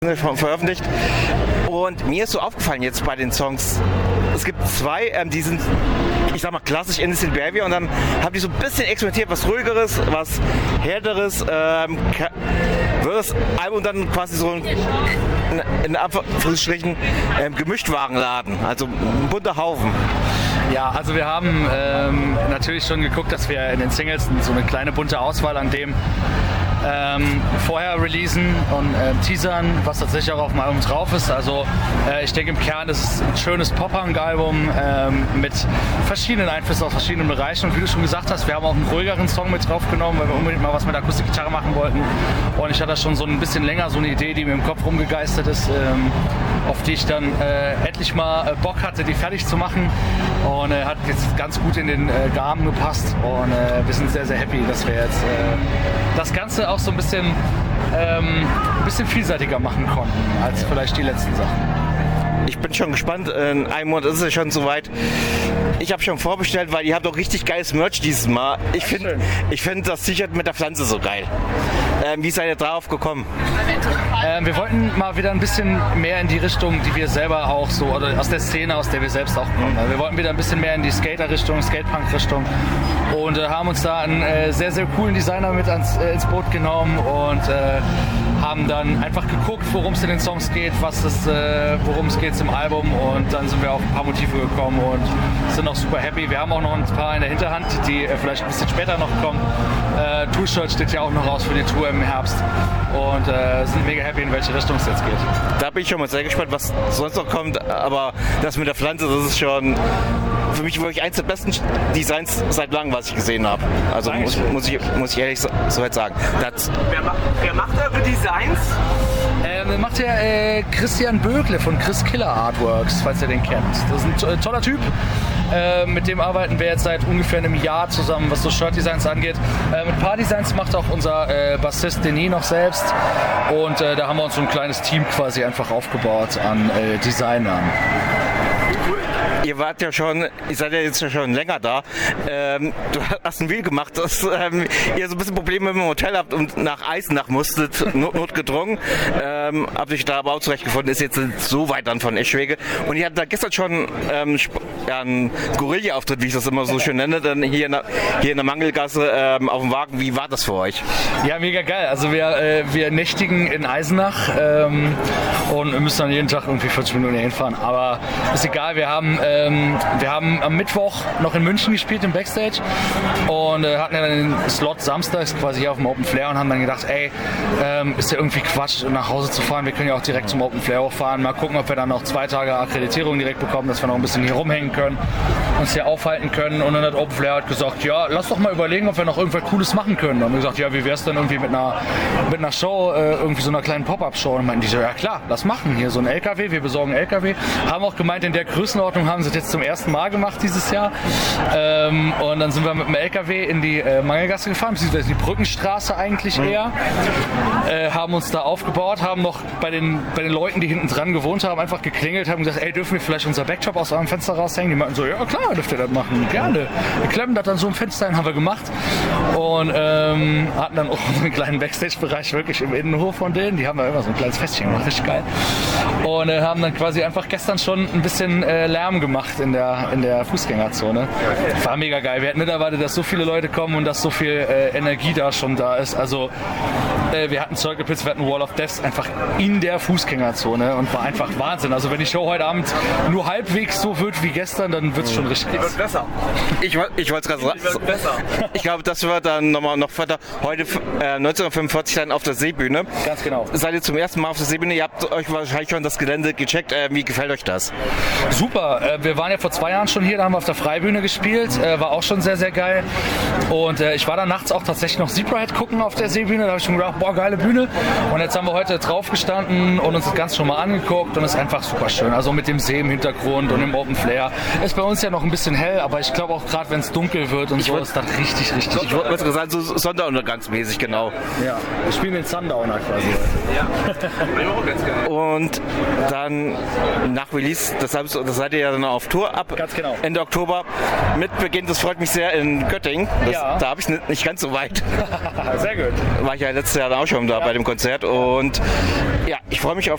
veröffentlicht. Und mir ist so aufgefallen jetzt bei den Songs, es gibt zwei, die sind, ich sag mal, klassisch Innocent Behavior, und dann haben die so ein bisschen experimentiert, was ruhigeres, was härteres, wird das Album dann quasi so in Anführungsstrichen Gemischtwarenladen, also ein bunter Haufen. Ja, also wir haben natürlich schon geguckt, dass wir in den Singles so eine kleine bunte Auswahl an dem vorher releasen und teasern, was tatsächlich auch auf dem Album drauf ist. Also ich denke, im Kern ist es ein schönes Pop-Punk-Album mit verschiedenen Einflüssen aus verschiedenen Bereichen. Und wie du schon gesagt hast, wir haben auch einen ruhigeren Song mit draufgenommen, weil wir unbedingt mal was mit Akustikgitarre machen wollten. Und ich hatte schon so ein bisschen länger so eine Idee, die mir im Kopf rumgegeistert ist, auf die ich dann endlich mal Bock hatte, die fertig zu machen. Und hat jetzt ganz gut in den Rahmen gepasst. Und wir sind sehr, sehr happy, dass wir jetzt das Ganze auch so ein bisschen vielseitiger machen konnten als vielleicht die letzten Sachen. Ich bin schon gespannt, in einem Monat ist es schon soweit. Ich habe schon vorbestellt, weil ihr habt auch richtig geiles Merch dieses Mal. Ich finde das T-Shirt mit der Pflanze so geil. Wie seid ihr drauf gekommen? Wir wollten mal wieder ein bisschen mehr in die Richtung, die wir selber auch so, oder aus der Szene, aus der wir selbst auch kommen. Wir wollten wieder ein bisschen mehr in die Skater-Richtung, Skatepunk-Richtung und haben uns da einen sehr, sehr coolen Designer mit ins Boot genommen und haben dann einfach geguckt, worum es in den Songs geht, worum es geht im Album, und dann sind wir auf ein paar Motive gekommen und sind auch super happy. Wir haben auch noch ein paar in der Hinterhand, die vielleicht ein bisschen später noch kommen. Tour-Shirt steht ja auch noch raus für die Tour im Herbst und sind mega happy, in welche Richtung es jetzt geht. Da bin ich schon mal sehr gespannt, was sonst noch kommt, aber das mit der Pflanze, das ist schon für mich wirklich eins der besten Designs seit langem, was ich gesehen habe. Also muss ich ehrlich so weit sagen. Wer macht eure Designs? Macht der Christian Bögle von Chris Killer Artworks, falls ihr den kennt. Das ist ein toller Typ. Mit dem arbeiten wir jetzt seit ungefähr einem Jahr zusammen, was so Shirt-Designs angeht. Mit Paar-Designs macht auch unser Bassist Denis noch selbst. Und da haben wir uns so ein kleines Team quasi einfach aufgebaut an Designern. Ihr seid ja jetzt schon länger da. Du hast ein Video gemacht, dass ihr so ein bisschen Probleme mit dem Hotel habt und nach Eisenach musstet, notgedrungen. Habt euch da aber auch zurechtgefunden, ist jetzt so weit dann von Eschwege. Und ihr hattet da gestern schon einen Gorilla-Auftritt, wie ich das immer so schön nenne, dann hier in der Mangelgasse auf dem Wagen. Wie war das für euch? Ja, mega geil. Also wir nächtigen in Eisenach und wir müssen dann jeden Tag irgendwie 40 Minuten hinfahren. Aber ist egal, wir haben am Mittwoch noch in München gespielt im Backstage und hatten ja den Slot samstags quasi hier auf dem Open Flair und haben dann gedacht, ist ja irgendwie Quatsch, nach Hause zu fahren. Wir können ja auch direkt zum Open Flair hochfahren. Mal gucken, ob wir dann noch 2 Tage Akkreditierung direkt bekommen, dass wir noch ein bisschen hier rumhängen können, uns hier aufhalten können. Und dann hat Open Flair gesagt, ja, lass doch mal überlegen, ob wir noch irgendwas Cooles machen können. Und haben wir gesagt, ja, wie wär's denn irgendwie mit einer Show, irgendwie so einer kleinen Pop-Up-Show? Und meinten die so, ja klar, lass machen. Hier so ein LKW, wir besorgen LKW. Haben auch gemeint, in der Größenordnung haben sie es jetzt zum ersten Mal gemacht dieses Jahr. Und dann sind wir mit dem LKW in die Mangelgasse gefahren, beziehungsweise die Brückenstraße eigentlich eher. Haben uns da aufgebaut, haben noch bei den Leuten, die hinten dran gewohnt haben, einfach geklingelt, haben gesagt, dürfen wir vielleicht unser Backdrop aus eurem Fenster raushängen? Die meinten so, ja klar, dürft ihr das machen, gerne. Wir klemmen das dann so im Fenster hin, haben wir gemacht. Und hatten dann auch einen kleinen Backstage-Bereich wirklich im Innenhof von denen. Die haben da immer so ein kleines Festchen gemacht, richtig geil. Und haben dann quasi einfach gestern schon ein bisschen Lärm gemacht in der Fußgängerzone. War mega geil. Wir hatten nicht erwartet, dass so viele Leute kommen und dass so viel Energie da schon da ist. Also wir hatten Circle Pits, wir hatten Wall of Death einfach in der Fußgängerzone und war einfach Wahnsinn. Also wenn die Show heute Abend nur halbwegs so wird wie gestern, dann wird es schon richtig krass. Die wird besser. Ich wollte es gerade sagen. Ich glaube, das wird dann noch weiter. Heute 1945 dann auf der Seebühne. Ganz genau. Seid ihr zum ersten Mal auf der Seebühne? Ihr habt euch wahrscheinlich schon das Gelände gecheckt. Wie gefällt euch das? Super. Wir waren ja vor 2 Jahren schon hier, da haben wir auf der Freibühne gespielt. War auch schon sehr, sehr geil. Und ich war dann nachts auch tatsächlich noch Zebrahead gucken auf der Seebühne. Da habe ich schon gedacht, boah, geile Bühne. Und jetzt haben wir heute drauf gestanden und uns das Ganze schon mal angeguckt und es ist einfach super schön. Also mit dem See im Hintergrund und im Open Flair. ist bei uns ja noch ein bisschen hell, aber ich glaube auch gerade, wenn es dunkel wird und so, ist das richtig, richtig. Ich wollte sagen, so Sonderuntergangsmäßig, genau. Ja, wir spielen den Sundowner quasi. Und dann nach Release, das seid ihr ja dann auf Tour ab Ganz genau. Ende Oktober mit Beginn, das freut mich sehr, in Göttingen. Da habe ich nicht ganz so weit. Sehr gut. War ich ja letztes Jahr auch schon da bei dem Konzert und ja, ich freue mich auf